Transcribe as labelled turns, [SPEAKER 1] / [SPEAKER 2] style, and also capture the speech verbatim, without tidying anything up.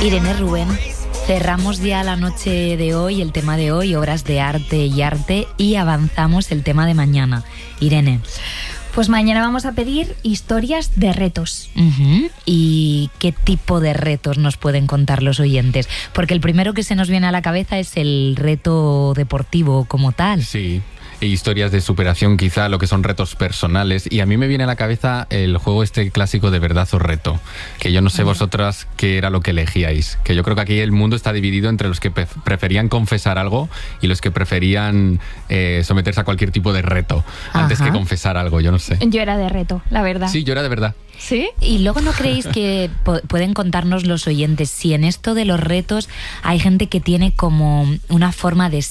[SPEAKER 1] Irene Rubén, cerramos ya la noche de hoy, el tema de hoy, obras de arte y arte, y avanzamos el tema de mañana. Irene.
[SPEAKER 2] Pues mañana vamos a pedir historias de retos.
[SPEAKER 1] Uh-huh. ¿Y qué tipo de retos nos pueden contar los oyentes? Porque el primero que se nos viene a la cabeza es el reto deportivo como tal.
[SPEAKER 3] Sí. E historias de superación, quizá lo que son retos personales, y a mí me viene a la cabeza el juego este clásico de verdad o reto, que yo no sé vosotras qué era lo que elegíais, que yo creo que aquí el mundo está dividido entre los que pe- preferían confesar algo y los que preferían eh, someterse a cualquier tipo de reto antes
[SPEAKER 1] Ajá.
[SPEAKER 3] que confesar algo, yo no sé.
[SPEAKER 2] Yo era de reto, la verdad.
[SPEAKER 3] Sí, yo era de verdad.
[SPEAKER 2] ¿Sí?
[SPEAKER 1] Y luego, ¿no creéis que po- pueden contarnos los oyentes si en esto de los retos hay gente que tiene como una forma de